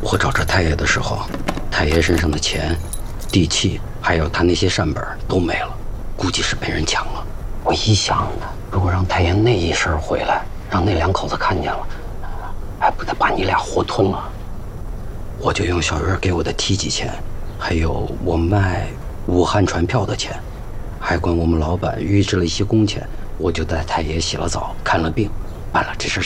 我找着太爷的时候，太爷身上的钱、地契，还有他那些善本都没了，估计是被人抢了。我一想，如果让太爷那一身回来，让那两口子看见了，还不得把你俩活吞了？我就用小月给我的梯级钱，还有我卖武汉船票的钱，还管我们老板预支了一些工钱，我就带太爷洗了澡、看了病，办了这事